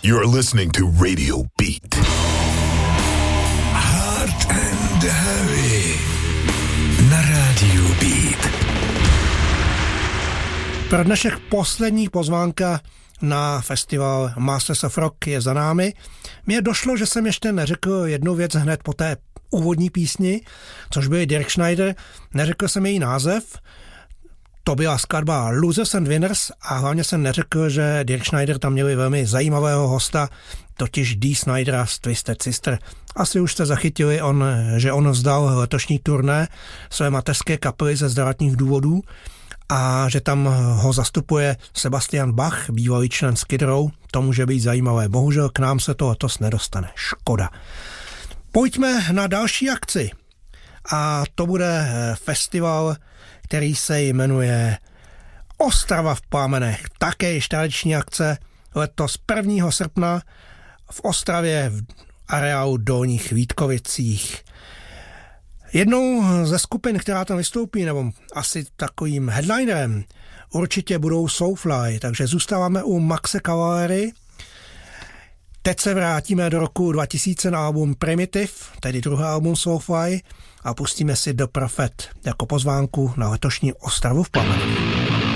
You're listening to Radio Beat. Hard and Heavy na Radio Beat. Pro dnešek poslední pozvánka na festival Masters of Rock je za námi. Mně došlo, že jsem ještě neřekl jednu věc hned po té úvodní písni, což byl Dirk Schneider. Neřekl jsem její název. To byla skladba Losers and Winners a hlavně jsem neřekl, že Dirk Schneider tam měli velmi zajímavého hosta, totiž Dee Snydera z Twisted Sister. Asi už jste zachytili, že on vzdal letošní turné své mateřské kapely ze zdravotních důvodů a že tam ho zastupuje Sebastian Bach, bývalý člen Skid Row. To může být zajímavé. Bohužel k nám se to letos nedostane. Škoda. Pojďme na další akci. A to bude festival, který se jmenuje Ostrava v plamenech. Také již tradiční akce letos 1. srpna v Ostravě v areálu Dolních Vítkovicích. Jednou ze skupin, která tam vystoupí, nebo asi takovým headlinerem, určitě budou Soulfly, takže zůstáváme u Maxe Cavalry. Teď se vrátíme do roku 2000 na album Primitive, tedy druhé album Soulfly, a pustíme si The Prophet jako pozvánku na letošní Ostravu v plamenech.